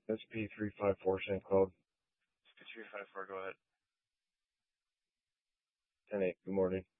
SP354 St. Cloud. SP354, go ahead. 10-8. Good morning.